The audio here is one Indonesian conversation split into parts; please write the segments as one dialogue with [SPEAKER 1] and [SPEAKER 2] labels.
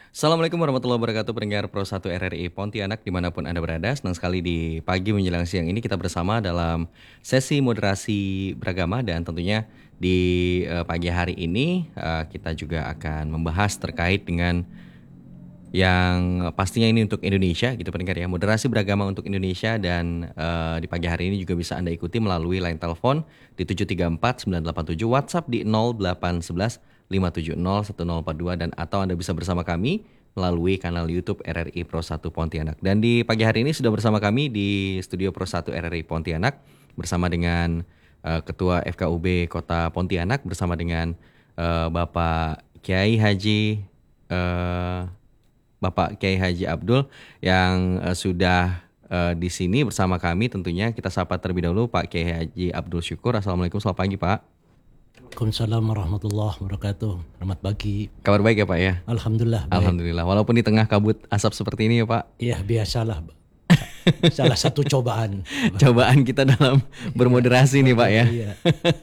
[SPEAKER 1] Assalamualaikum warahmatullahi wabarakatuh, pendengar Pro 1 RRI Pontianak dimanapun Anda berada. Senang sekali di pagi menjelang siang ini kita bersama dalam sesi moderasi beragama. Dan tentunya di pagi hari ini kita juga akan membahas terkait dengan yang pastinya ini untuk Indonesia gitu pendengar ya, moderasi beragama untuk Indonesia. Dan di pagi hari ini juga bisa Anda ikuti melalui line telepon di 734-987, WhatsApp di 0811 570 1042, dan atau Anda bisa bersama kami melalui kanal YouTube RRI Pro 1 Pontianak. Dan di pagi hari ini sudah bersama kami di studio Pro 1 RRI Pontianak bersama dengan Ketua FKUB Kota Pontianak, bersama dengan Bapak Kiai Haji Bapak Kiai Haji Abdul yang sudah di sini bersama kami. Tentunya kita sapa terlebih dahulu Pak Kiai Haji Abdul Syukur. Assalamualaikum, selamat pagi Pak.
[SPEAKER 2] Waalaikumsalam warahmatullahi wabarakatuh. Selamat pagi.
[SPEAKER 1] Kabar baik ya Pak ya?
[SPEAKER 2] Alhamdulillah baik.
[SPEAKER 1] Alhamdulillah. Walaupun di tengah kabut asap seperti ini ya Pak.
[SPEAKER 2] Ya biasalah. Salah satu cobaan.
[SPEAKER 1] Cobaan kita dalam bermoderasi nih Pak ya.
[SPEAKER 2] Iya.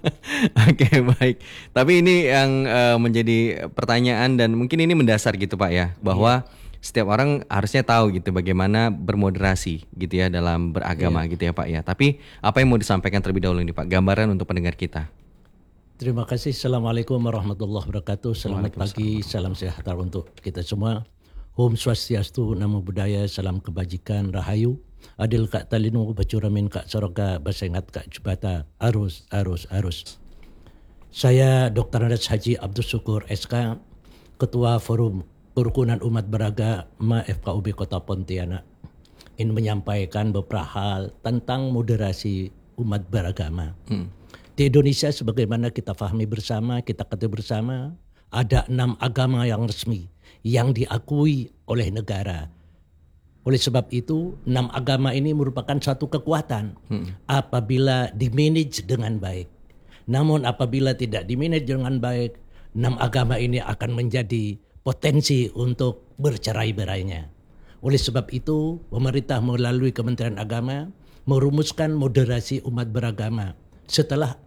[SPEAKER 1] Oke, baik. Tapi ini yang menjadi pertanyaan dan mungkin ini mendasar gitu Pak ya, bahwa setiap orang harusnya tahu gitu bagaimana bermoderasi gitu ya dalam beragama gitu ya Pak ya. Tapi apa yang mau disampaikan terlebih dahulu nih Pak, gambaran untuk pendengar kita?
[SPEAKER 2] Terima kasih. Assalamualaikum warahmatullahi wabarakatuh. Selamat pagi, salam sejahtera untuk kita semua. Om Swastiastu, Namo Buddhaya, salam kebajikan, rahayu. Adil kak talinu, bacuramin kak soroga, basengat kak jubata, arus. Saya Dr. Andes Haji Abdul Syukur SK, Ketua Forum Kerukunan Umat Beragama FKUB Kota Pontianak, ingin menyampaikan beberapa hal tentang moderasi umat beragama. Di Indonesia sebagaimana kita pahami bersama, kita ketahui bersama, ada 6 agama yang resmi yang diakui oleh negara. Oleh sebab itu 6 agama ini merupakan satu kekuatan apabila dimanage dengan baik. Namun apabila tidak dimanage dengan baik, 6 agama ini akan menjadi potensi untuk bercerai-berainya. Oleh sebab itu pemerintah melalui Kementerian Agama merumuskan moderasi umat beragama setelah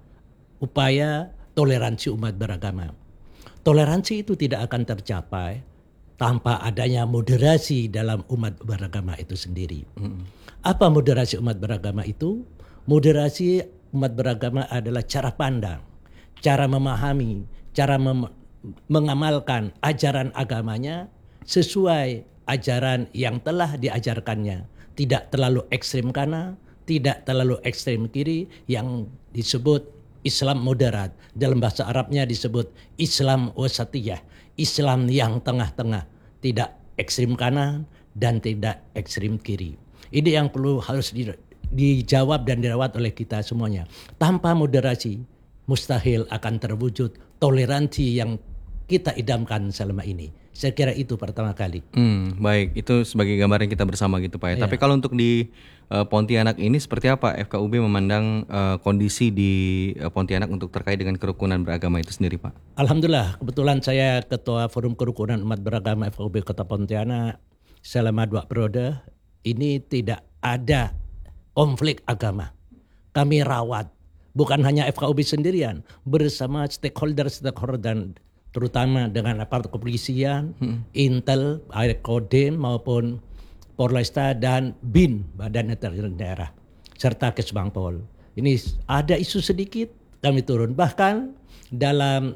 [SPEAKER 2] upaya toleransi umat beragama. Toleransi itu tidak akan tercapai tanpa adanya moderasi dalam umat beragama itu sendiri. Apa moderasi umat beragama itu? Moderasi umat beragama adalah cara pandang, cara memahami, cara mengamalkan ajaran agamanya sesuai ajaran yang telah diajarkannya. Tidak terlalu ekstrem kanan, tidak terlalu ekstrem kiri, yang disebut Islam moderat. Dalam bahasa Arabnya disebut Islam wasatiyah, Islam yang tengah-tengah, tidak ekstrem kanan dan tidak ekstrem kiri. Ini yang harus dijawab dan dirawat oleh kita semuanya. Tanpa moderasi mustahil akan terwujud toleransi yang kita idamkan selama ini. Saya kira itu pertama kali.
[SPEAKER 1] Baik, itu sebagai gambaran kita bersama gitu Pak ya. Tapi kalau untuk di Pontianak ini seperti apa FKUB memandang kondisi di Pontianak untuk terkait dengan kerukunan beragama itu sendiri Pak?
[SPEAKER 2] Alhamdulillah, kebetulan saya Ketua Forum Kerukunan Umat Beragama FKUB Kota Pontianak selama 2 periode. Ini tidak ada konflik agama. Kami rawat, bukan hanya FKUB sendirian, bersama stakeholder dan terutama dengan aparat kepolisian, Intel, Kodim maupun Polresta dan BIN, Badan Intelijen Daerah, serta Kesbangpol. Ini ada isu sedikit kami turun. Bahkan dalam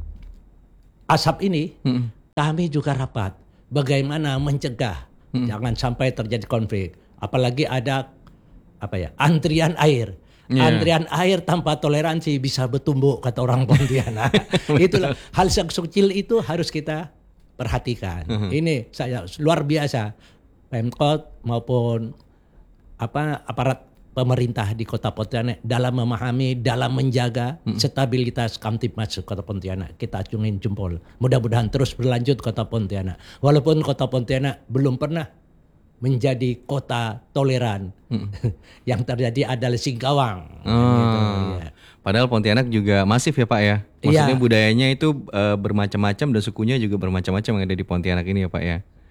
[SPEAKER 2] asap ini kami juga rapat bagaimana mencegah jangan sampai terjadi konflik. Apalagi ada antrian air. Antrian air tanpa toleransi bisa bertumbuk, kata orang Pontianak. Itulah hal yang kecil itu harus kita perhatikan. Ini saya luar biasa. Pemkot maupun aparat pemerintah di Kota Pontianak dalam memahami, dalam menjaga stabilitas Kamtibmas Kota Pontianak. Kita acungin jempol. Mudah-mudahan terus berlanjut Kota Pontianak. Walaupun Kota Pontianak belum pernah menjadi kota toleran. Yang terjadi adalah Singkawang. Gitu, ya.
[SPEAKER 1] Padahal Pontianak juga masif ya Pak ya. Maksudnya budayanya itu bermacam-macam dan sukunya juga bermacam-macam yang ada di Pontianak ini ya Pak ya.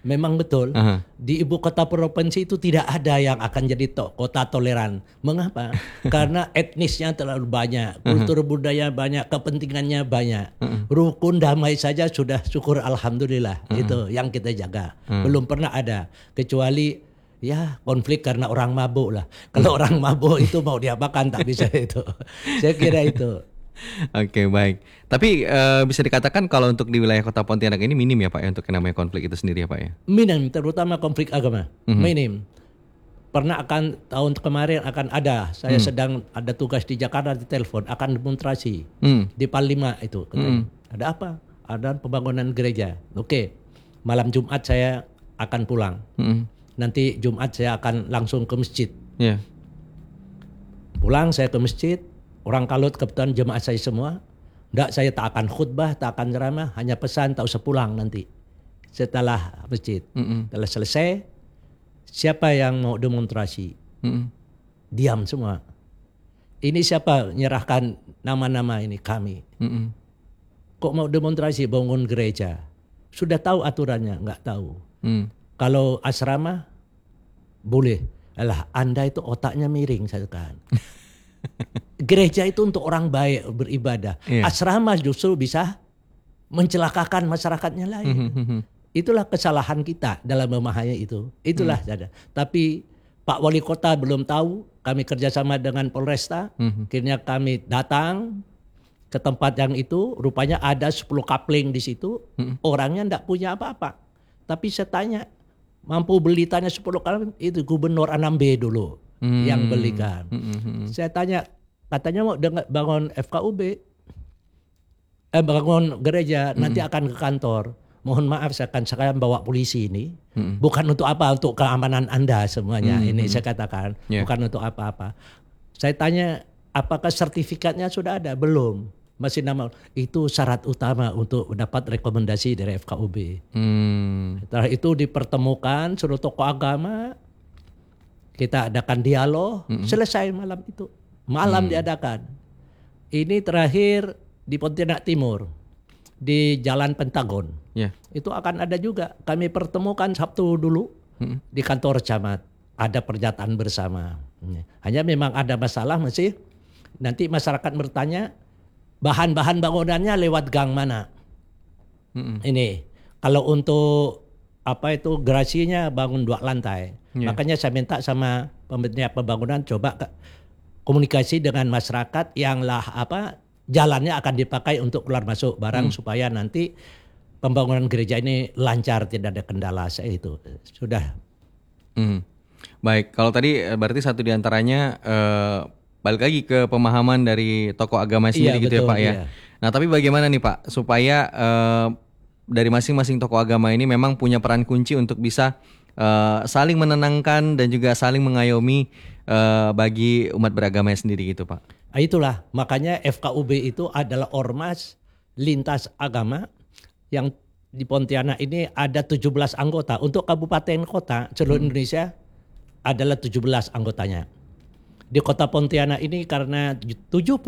[SPEAKER 2] Memang betul. Di ibu kota provinsi itu tidak ada yang akan jadi kota toleran. Mengapa? Karena etnisnya terlalu banyak, kultur budaya banyak, kepentingannya banyak. Rukun damai saja sudah syukur alhamdulillah. Itu yang kita jaga. Belum pernah ada kecuali ya konflik karena orang mabuk lah. Kalau orang mabuk itu mau diapakan tak bisa itu. Saya kira itu.
[SPEAKER 1] Oke, baik. Tapi bisa dikatakan kalau untuk di wilayah Kota Pontianak ini minim ya Pak ya untuk yang namanya konflik itu sendiri ya Pak ya?
[SPEAKER 2] Minim, terutama konflik agama. Minim. Pernah akan tahun kemarin akan ada. Saya sedang ada tugas di Jakarta, ditelepon akan demonstrasi di Palima itu. Ada apa? Ada pembangunan gereja. Oke. Malam Jumat saya akan pulang. Nanti Jumat saya akan langsung ke masjid.
[SPEAKER 1] Yeah.
[SPEAKER 2] Pulang saya ke masjid. Orang Kalut kebetulan jemaat saya semua. Enggak, saya tak akan khutbah, tak akan ceramah, hanya pesan tak usah pulang nanti. Setelah masjid. Setelah selesai, siapa yang mau demonstrasi? Diam semua. Ini siapa menyerahkan nama-nama ini? Kami. Kok mau demonstrasi bangun gereja? Sudah tahu aturannya? Enggak tahu. Kalau asrama, boleh. Alah, Anda itu otaknya miring, saya katakan. Gereja itu untuk orang baik beribadah. Yeah. Asrama justru bisa mencelakakan masyarakatnya lain. Itulah kesalahan kita dalam memahami itu. Itulah saja. Tapi Pak Wali Kota belum tahu. Kami kerjasama dengan Polresta. Akhirnya kami datang ke tempat yang itu. Rupanya ada 10 kapling di situ. Orangnya tidak punya apa-apa. Tapi saya tanya, mampu beli tanya 10 kapling? Itu Gubernur Anambe dulu yang belikan. Saya tanya, katanya mau bangun FKUB, bangun gereja, nanti akan ke kantor. Mohon maaf, saya akan bawa polisi ini. Bukan untuk apa, untuk keamanan Anda semuanya. Ini saya katakan, bukan untuk apa-apa. Saya tanya, apakah sertifikatnya sudah ada? Belum. Masih nama. Itu syarat utama untuk dapat rekomendasi dari FKUB. Setelah itu dipertemukan seluruh tokoh agama. Kita adakan dialog, selesai malam itu. Malam diadakan. Ini terakhir di Pontianak Timur, di Jalan Pentagon. Itu akan ada juga. Kami pertemukan Sabtu dulu di kantor camat. Ada pernyataan bersama. Hanya memang ada masalah masih. Nanti masyarakat bertanya bahan-bahan bangunannya lewat gang mana. Ini kalau untuk apa itu gerasinya bangun 2 lantai. Makanya saya minta sama pembentuk pembangunan coba komunikasi dengan masyarakat yang jalannya akan dipakai untuk keluar masuk barang supaya nanti pembangunan gereja ini lancar, tidak ada kendala. Saya itu sudah.
[SPEAKER 1] Baik, kalau tadi berarti satu diantaranya balik lagi ke pemahaman dari tokoh agama sendiri gitu betul, ya Pak ya. Nah tapi bagaimana nih Pak supaya dari masing-masing tokoh agama ini memang punya peran kunci untuk bisa saling menenangkan dan juga saling mengayomi bagi umat beragama sendiri gitu Pak.
[SPEAKER 2] Itulah makanya FKUB itu adalah ormas lintas agama yang di Pontianak ini ada 17 anggota. Untuk kabupaten kota seluruh Indonesia adalah 17 anggotanya. Di kota Pontianak ini karena 87%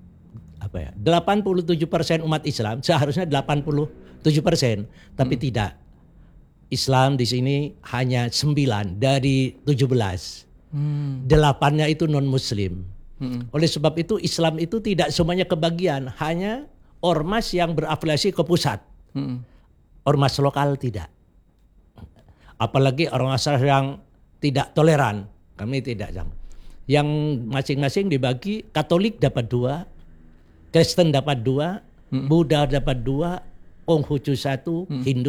[SPEAKER 2] umat Islam, seharusnya 87%, tapi tidak. Islam di sini hanya 9 dari 17. 8-nya itu non-Muslim. Oleh sebab itu Islam itu tidak semuanya kebagian, hanya ormas yang berafiliasi ke pusat. Ormas lokal tidak. Apalagi ormas yang tidak toleran, kami tidak. Yang masing-masing dibagi, Katolik dapat 2, Kristen dapat 2, Buddha dapat 2, Konghucu 1, Hindu